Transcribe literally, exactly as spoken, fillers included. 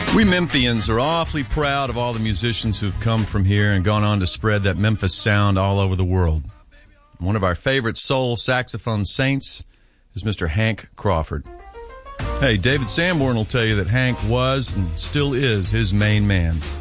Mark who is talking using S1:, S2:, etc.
S1: We Memphians are awfully proud of all the musicians who've come from here and gone on to spread that Memphis sound all over the world. One of our favorite soul saxophone saints is Mister Hank Crawford. Hey, David Sanborn will tell you that Hank was and still is his main man.